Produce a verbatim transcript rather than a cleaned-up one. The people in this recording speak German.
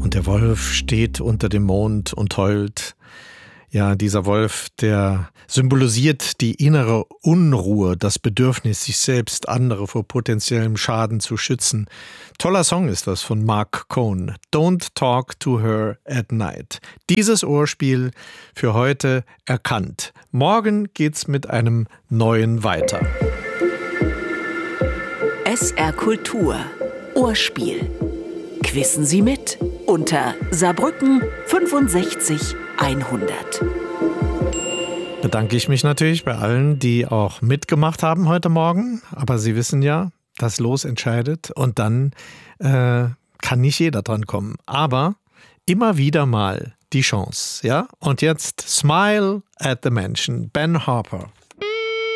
Und der Wolf steht unter dem Mond und heult. Ja, dieser Wolf, der symbolisiert die innere Unruhe, das Bedürfnis, sich selbst, andere vor potenziellem Schaden zu schützen. Toller Song ist das von Mark Cohn. Don't Talk to Her at Night. Dieses Ohrspiel für heute erkannt. Morgen geht's mit einem neuen weiter. S R Kultur. Ohrspiel. Quissen Sie mit unter Saarbrücken fünfundsechzig hundert. Bedanke ich mich natürlich bei allen, die auch mitgemacht haben heute Morgen. Aber Sie wissen ja, das Los entscheidet und dann äh, kann nicht jeder dran kommen. Aber immer wieder mal die Chance, ja? Und jetzt Smile at the Mansion, Ben Harper.